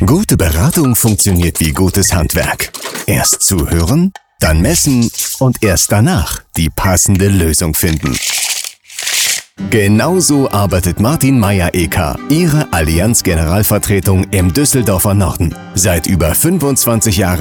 Gute Beratung funktioniert wie gutes Handwerk. Erst zuhören, dann messen und erst danach die passende Lösung finden. Genauso arbeitet Martin Meyer-Eker, Ihre Allianz Generalvertretung im Düsseldorfer Norden. Seit über 25 Jahren